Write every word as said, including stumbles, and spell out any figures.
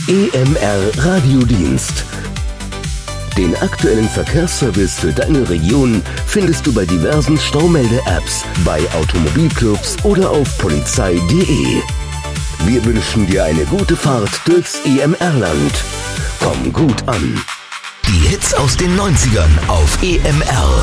E M R Radiodienst. Den aktuellen Verkehrsservice für deine Region findest du bei diversen Staumelde-Apps, bei Automobilclubs oder auf polizei punkt de. Wir wünschen dir eine gute Fahrt durchs E M R-Land. Komm gut an. Die Hits aus den neunzigern auf E M R.